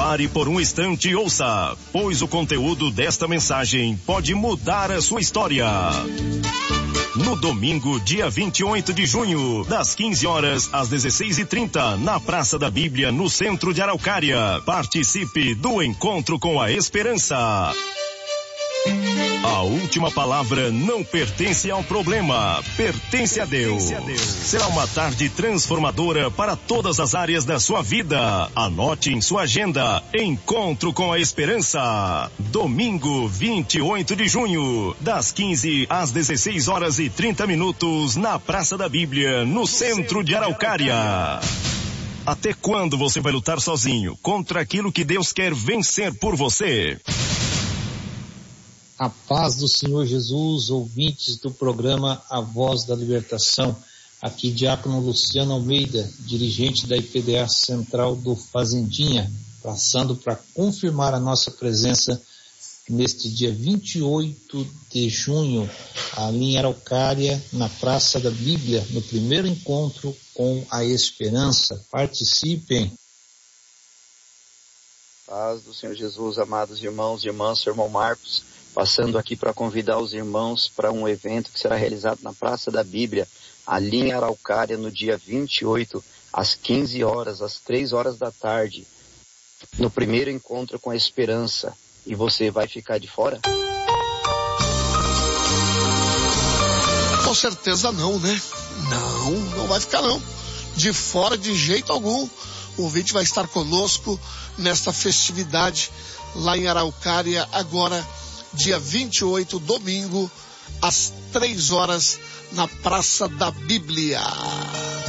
Pare por um instante e ouça, pois o conteúdo desta mensagem pode mudar a sua história. No domingo, dia 28 de junho, das 15 horas às 16h30, na Praça da Bíblia, no centro de Araucária. Participe do Encontro com a Esperança. A última palavra não pertence ao problema, pertence a Deus. Será uma tarde transformadora para todas as áreas da sua vida. Anote em sua agenda, Encontro com a Esperança. Domingo, 28 de junho, das 15 às 16h30, na Praça da Bíblia, no centro de Araucária. Até quando você vai lutar sozinho contra aquilo que Deus quer vencer por você? A paz do Senhor Jesus, ouvintes do programa A Voz da Libertação. Aqui Diácono Luciano Almeida, dirigente da IPDA Central do Fazendinha, passando para confirmar a nossa presença neste dia 28 de junho, ali em Araucária, na Praça da Bíblia, no primeiro encontro com a Esperança. Participem. Paz do Senhor Jesus, amados irmãos e irmãs, seu irmão Marcos, passando aqui para convidar os irmãos para um evento que será realizado na Praça da Bíblia, ali em Araucária, no dia 28, às 15 horas, às 3 horas da tarde, no primeiro encontro com a Esperança. E você vai ficar de fora? Com certeza não, né? Não vai ficar não. De fora de jeito algum. O ouvinte vai estar conosco nesta festividade lá em Araucária, agora dia 28, domingo, às 3 horas, na Praça da Bíblia.